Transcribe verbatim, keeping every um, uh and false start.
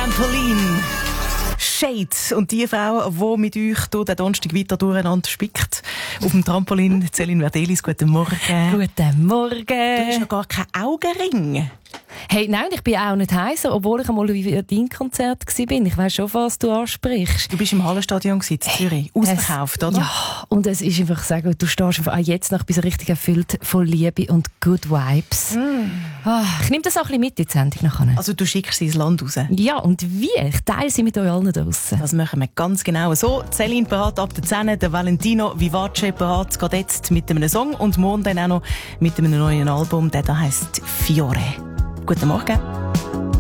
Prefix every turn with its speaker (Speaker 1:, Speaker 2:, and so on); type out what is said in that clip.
Speaker 1: Trampoline. Shade. Und die Frau, die mit euch hier den Donnerstag weiter durcheinander spickt, auf dem Trampolin, Céline Verdelis, guten Morgen.
Speaker 2: Guten Morgen.
Speaker 1: Du hast noch gar keinen Augenring.
Speaker 2: Hey, nein, ich bin auch nicht heiß, obwohl ich einmal in deinem Konzert war. Ich weiss schon, was du ansprichst.
Speaker 1: Du bist im Hallenstadion in Zürich, ausverkauft, oder?
Speaker 2: Ja, und es ist einfach sagen, du stehst einfach auch jetzt noch, bist richtig erfüllt von Liebe und Good Vibes. Mm. Oh, ich nehme das auch ein bisschen mit in die Sendung nachher.
Speaker 1: Also du schickst sie ins Land raus?
Speaker 2: Ja, und wie? Ich teile sie mit euch allen draussen.
Speaker 1: Das machen wir ganz genau so. Céline parat ab der zehn, der Valentino Vivace parat geht jetzt mit einem Song und morgen dann auch noch mit einem neuen Album, der da heisst Fiore. Guten Morgen.